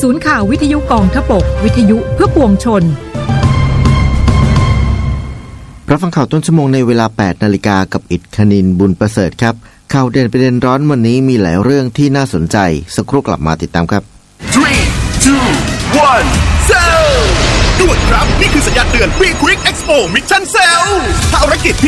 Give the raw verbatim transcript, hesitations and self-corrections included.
ศูนย์ข่าววิทยุกองทพบกวิทยุเพื่อปวงชนรับฟังข่าวต้นชั่วโมงในเวลา แปดนาฬิกา กับอิฐคณินบุญประเสริฐครับข่าวเด่นประเด็นร้อนวันนี้มีหลายเรื่องที่น่าสนใจสักครู่กลับมาติดตามครับสาม สอง หนึ่ง เซลด่วนครับนี่คือสัญญาณเตือน Be Quick Expo Mission Sale ภารกิจ